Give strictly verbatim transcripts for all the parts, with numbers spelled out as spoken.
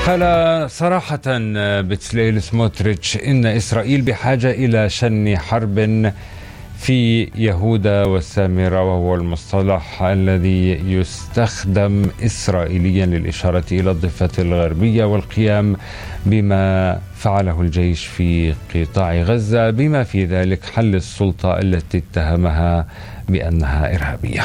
قال صراحة بتسليل سموتريتش إن إسرائيل بحاجة إلى شن حرب في يهوذا والسامرة، وهو المصطلح الذي يستخدم إسرائيليا للإشارة إلى الضفة الغربية والقيام بما فعله الجيش في قطاع غزة، بما في ذلك حل السلطة التي اتهمها بأنها إرهابية.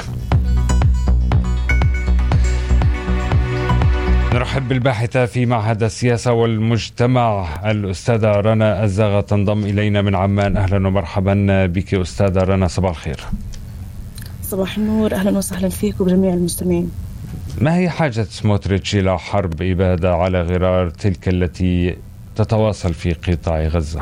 نرحب بالباحثة في معهد السياسة والمجتمع الأستاذة رنا الزاغة، تنضم إلينا من عمان. أهلا ومرحبا بك أستاذة رنا، صباح الخير. صباح النور، أهلا وسهلا فيك وبجميع المستمعين. ما هي حاجة سموتريتش إلى حرب إبادة على غرار تلك التي تتواصل في قطاع غزة؟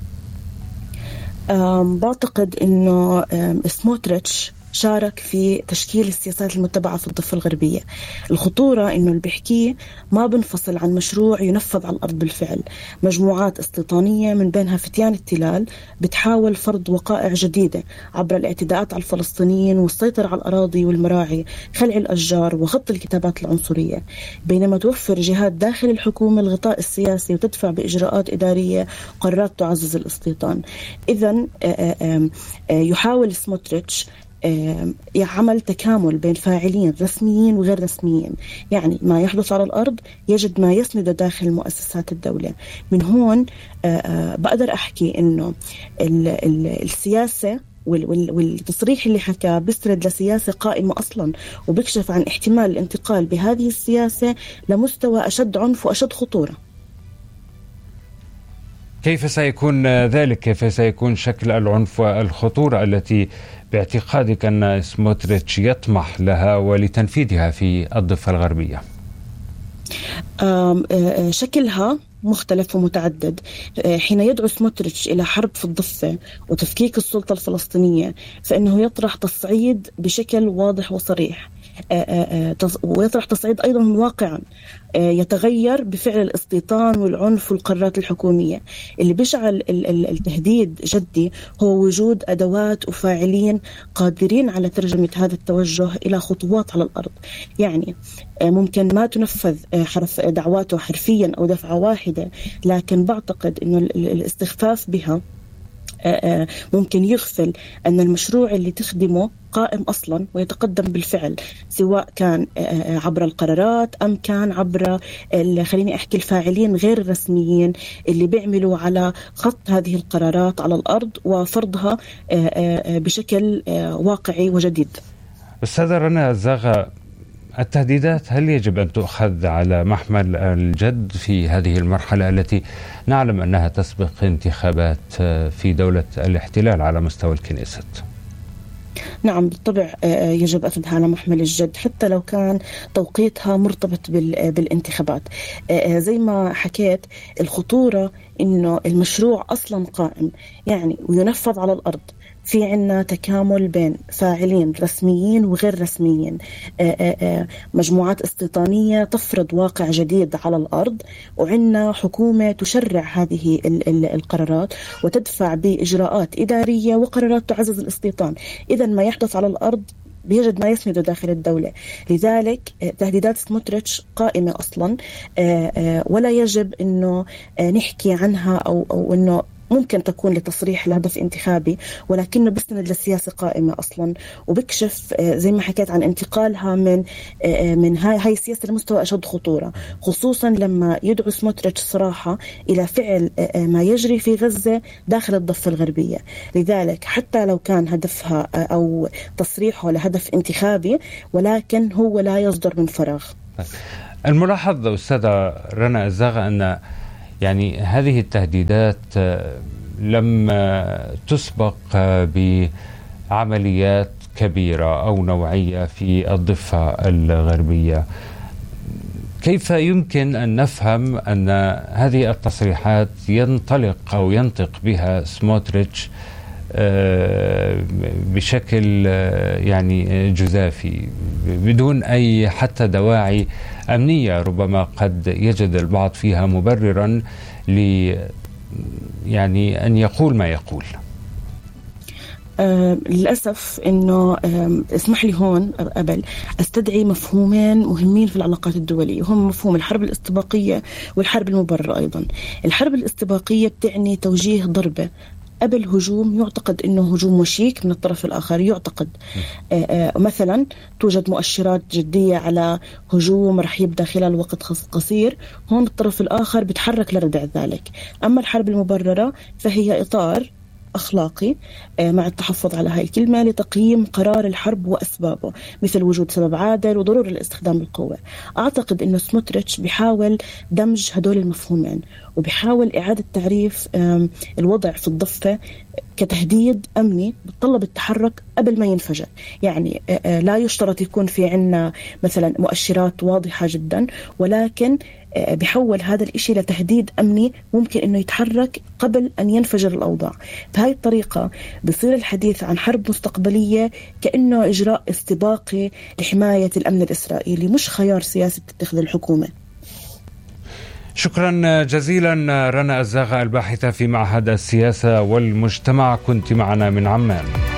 بعتقد أنه سموتريتش شارك في تشكيل السياسات المتبعة في الضفة الغربية. الخطورة إنه اللي بيحكيه ما بنفصل عن مشروع ينفذ على الأرض بالفعل. مجموعات استيطانية من بينها فتيان التلال بتحاول فرض وقائع جديدة عبر الاعتداءات على الفلسطينيين والسيطرة على الأراضي والمراعي، خلع الأشجار وخط الكتابات العنصرية، بينما توفر جهات داخل الحكومة الغطاء السياسي وتدفع بإجراءات إدارية قرارات تعزز الاستيطان. إذن يحاول سموتريتش يعمل تكامل بين فاعلين رسميين وغير رسميين، يعني ما يحدث على الأرض يجد ما يسند داخل مؤسسات الدولة. من هون بقدر أحكي إنه السياسة والتصريح اللي حكاه بيستند لسياسة قائمة أصلا، وبيكشف عن احتمال الانتقال بهذه السياسة لمستوى أشد عنف وأشد خطورة. كيف سيكون ذلك؟ كيف سيكون شكل العنف والخطورة التي باعتقادك أن سموتريتش يطمح لها ولتنفيذها في الضفة الغربية؟ شكلها مختلف ومتعدد. حين يدعو سموتريتش إلى حرب في الضفة وتفكيك السلطة الفلسطينية، فإنه يطرح تصعيد بشكل واضح وصريح، ويطرح تصعيد أيضا واقعا يتغير بفعل الاستيطان والعنف والقرارات الحكومية. اللي بيشعل التهديد جدي هو وجود أدوات وفاعلين قادرين على ترجمة هذا التوجه إلى خطوات على الأرض. يعني ممكن ما تنفذ حرف دعواته حرفيا أو دفعة واحدة، لكن بعتقد أنه الاستخفاف بها ممكن يغفل أن المشروع اللي تخدمه قائم أصلا ويتقدم بالفعل، سواء كان عبر القرارات أم كان عبر خليني أحكي الفاعلين غير الرسميين اللي بيعملوا على خط هذه القرارات على الأرض وفرضها بشكل واقعي وجديد. أستاذة رنا الزاغة، التهديدات هل يجب أن تؤخذ على محمل الجد في هذه المرحلة التي نعلم أنها تسبق انتخابات في دولة الاحتلال على مستوى الكنيست؟ نعم بالطبع يجب أخذها على محمل الجد، حتى لو كان توقيتها مرتبط بالانتخابات. زي ما حكيت، الخطورة إنه المشروع أصلا قائم يعني وينفذ على الأرض. في عنا تكامل بين فاعلين رسميين وغير رسميين، آآ آآ مجموعات استيطانية تفرض واقع جديد على الأرض، وعنا حكومة تشرع هذه ال ال القرارات وتدفع بإجراءات إدارية وقرارات تعزز الاستيطان. إذا ما يحدث على الأرض بيجد ما يسنده داخل الدولة. لذلك تهديدات سموتريتش قائمة أصلا، ولا يجب أنه نحكي عنها أو, أو أنه ممكن تكون لتصريح لهدف انتخابي، ولكنه بيستند للسياسة قائمة أصلا، وبكشف زي ما حكيت عن انتقالها من من هاي هاي السياسة لمستوى أشد خطورة، خصوصا لما يدعو سموتريتش صراحة إلى فعل ما يجري في غزة داخل الضفة الغربية. لذلك حتى لو كان هدفها أو تصريحه لهدف انتخابي، ولكن هو لا يصدر من فراغ. الملاحظ أستاذة رنا الزاغة أن يعني هذه التهديدات لم تسبق بعمليات كبيرة أو نوعية في الضفة الغربية. كيف يمكن أن نفهم أن هذه التصريحات ينطلق أو ينطق بها سموتريتش بشكل يعني جزافي بدون أي حتى دواعي أمنية ربما قد يجد البعض فيها مبررا ل يعني أن يقول ما يقول؟ آه للأسف أنه آه اسمح لي هون قبل أستدعي مفهومين مهمين في العلاقات الدولية، وهم مفهوم الحرب الاستباقية والحرب المبررة. أيضا الحرب الاستباقية بتعني توجيه ضربة قبل هجوم يعتقد أنه هجوم وشيك من الطرف الآخر، يعتقد آه آه مثلا توجد مؤشرات جدية على هجوم رح يبدأ خلال وقت قصير، هون الطرف الآخر بتحرك لردع ذلك. أما الحرب المبررة فهي إطار أخلاقي مع التحفظ على هاي الكلمة لتقييم قرار الحرب وأسبابه، مثل وجود سبب عادل وضرورة الاستخدام بالقوة. أعتقد أنه سموتريتش بيحاول دمج هدول المفهومين، وبيحاول إعادة تعريف الوضع في الضفة كتهديد أمني بتطلب التحرك قبل ما ينفجر. يعني لا يشترط يكون في عنا مثلا مؤشرات واضحة جدا، ولكن بيحول هذا الإشي لتهديد أمني ممكن أنه يتحرك قبل أن ينفجر الأوضاع. بهاي الطريقة بصير الحديث عن حرب مستقبلية كأنه إجراء استباقي لحماية الأمن الإسرائيلي، مش خيار سياسي تتخذ الحكومة. شكرا جزيلا رنا الزاغة، الباحثة في معهد السياسة والمجتمع، كنت معنا من عمان.